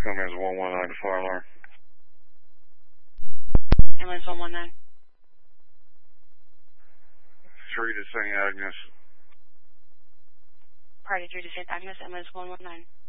Cummings 119 to fire alarm. Ambulance 119. 3 to St. Agnes. Party 3 to St. Agnes, ambulance 119.